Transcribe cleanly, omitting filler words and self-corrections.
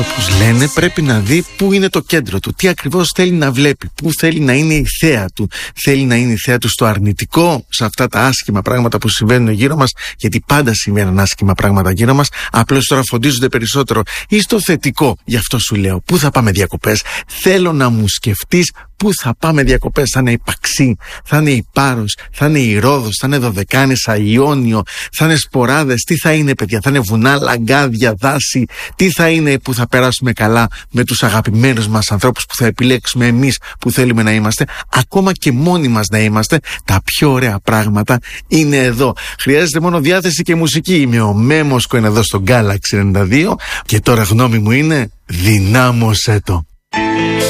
Όπως λένε, πρέπει να δει πού είναι το κέντρο του, τι ακριβώς θέλει να βλέπει, πού θέλει να είναι η θέα του. Θέλει να είναι η θέα του στο αρνητικό, σε αυτά τα άσχημα πράγματα που συμβαίνουν γύρω μας, γιατί πάντα συμβαίνουν άσχημα πράγματα γύρω μας, απλώς τώρα φωτίζονται περισσότερο, ή στο θετικό. Γι' αυτό σου λέω, πού θα πάμε διακοπές. Θέλω να μου σκεφτείς πού θα πάμε διακοπές. Θα είναι η Παξή, θα είναι η Πάρος, θα είναι η Ρόδος, θα είναι Δωδεκάνησα, Ιόνιο, θα είναι Σποράδες. Τι θα είναι, παιδιά? Θα είναι βουνά, λαγκάδια, δάση. Τι θα είναι που θα περάσουμε καλά με τους αγαπημένους μας ανθρώπους που θα επιλέξουμε εμείς που θέλουμε να είμαστε, ακόμα και μόνοι μας να είμαστε. Τα πιο ωραία πράγματα είναι εδώ. Χρειάζεται μόνο διάθεση και μουσική. Είμαι ο Μέμοσκο, είναι εδώ στο Galaxy 92 και τώρα γνώμη μου είναι δυνάμωσέ το.